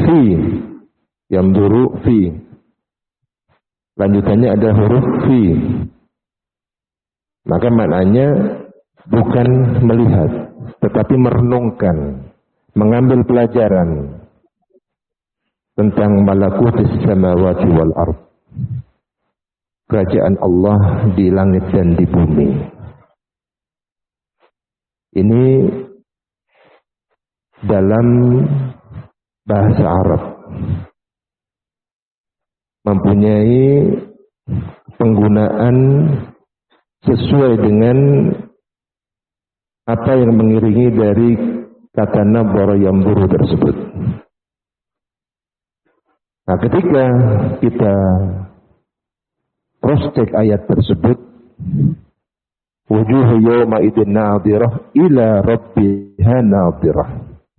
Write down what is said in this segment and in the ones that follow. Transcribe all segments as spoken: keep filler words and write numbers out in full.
fi, yanzuru fi. Lanjutannya ada huruf fi. Maka maknanya bukan melihat, tetapi merenungkan, mengambil pelajaran tentang malakutis samawati wal ardh, kerajaan Allah di langit dan di bumi. Ini dalam bahasa Arab mempunyai penggunaan sesuai dengan apa yang mengiringi dari kata nabara yanzuru tersebut. Nah, ketika kita cross check ayat tersebut, wujuhu yawma idzin nadhirah ila rabbiha nadhirah.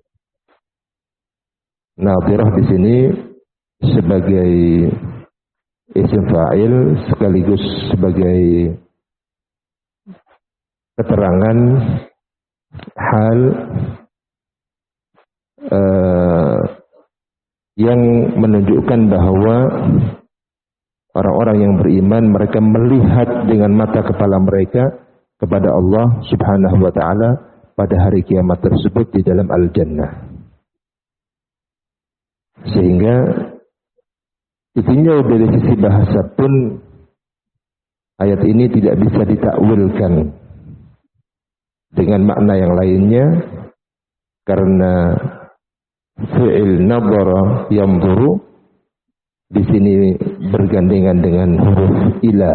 Nadhirah di sini sebagai isim fa'il sekaligus sebagai keterangan hal uh, yang menunjukkan bahwa orang-orang yang beriman mereka melihat dengan mata kepala mereka kepada Allah Subhanahu wa taala pada hari kiamat tersebut di dalam al-jannah. Sehingga intinya dari sisi bahasa pun ayat ini tidak bisa ditakwilkan dengan makna yang lainnya, karena fi'il nadhara yanzuru di sini bergandengan dengan huruf ila.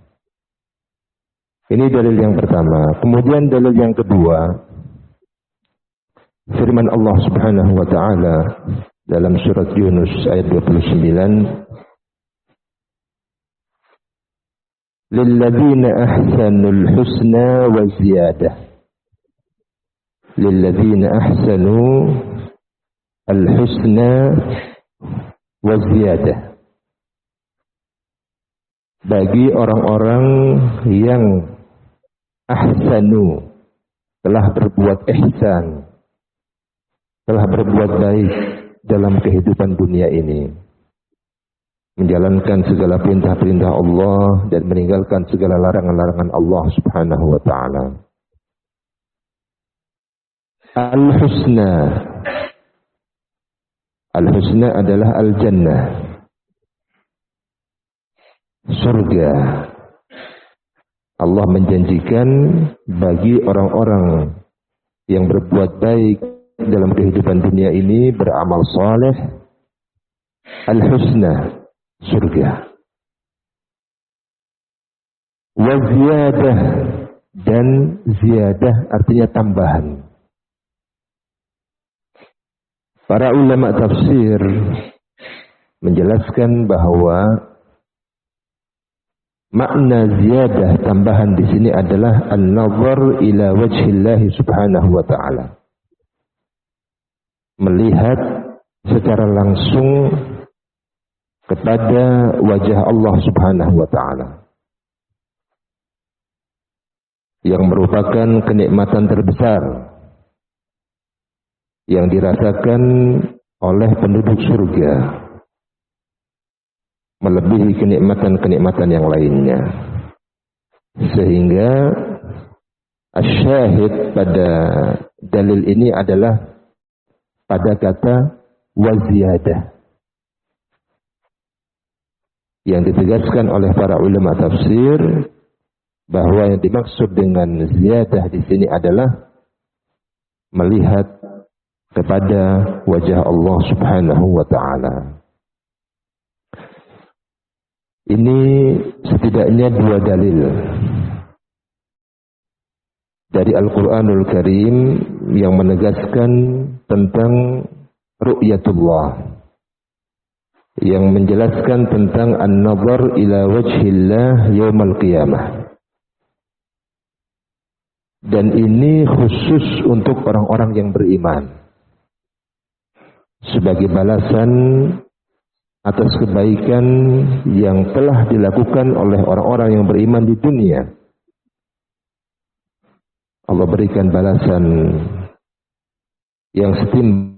Ini dalil yang pertama. Kemudian dalil yang kedua, firman Allah Subhanahu wa taala dalam surat Yunus ayat dua puluh sembilan, lilladzina ahsanul husna wa ziyadah. Lilladzina ahsanu al-husna wa ziyadah. Bagi orang-orang yang ahsanu, telah berbuat ihsan, telah berbuat baik dalam kehidupan dunia ini, menjalankan segala perintah-perintah Allah dan meninggalkan segala larangan-larangan Allah Subhanahu wa taala. Al-husna. Al-husna adalah al-jannah, surga. Allah menjanjikan bagi orang-orang yang berbuat baik dalam kehidupan dunia ini, beramal saleh, al-husna, surga. Wa ziyadah, dan ziyadah artinya tambahan. Para ulama tafsir menjelaskan bahwa makna ziyadah tambahan di sini adalah an-nazar ila wajhillahi subhanahu wa ta'ala. Melihat secara langsung kepada wajah Allah Subhanahu wa taala, yang merupakan kenikmatan terbesar yang dirasakan oleh penduduk surga, melebihi kenikmatan-kenikmatan yang lainnya. Sehingga asyahid pada dalil ini adalah pada kata waziyadah, yang ditegaskan oleh para ulama tafsir bahwa yang dimaksud dengan ziyadah di sini adalah melihat kepada wajah Allah Subhanahu wa taala. Ini setidaknya dua dalil dari Al-Qur'anul Karim yang menegaskan tentang ru'yatullah, yang menjelaskan tentang an-nazar ila wajhillah yaumal qiyamah. Dan ini khusus untuk orang-orang yang beriman, sebagai balasan atas kebaikan yang telah dilakukan oleh orang-orang yang beriman di dunia. Allah berikan balasan yang setimpal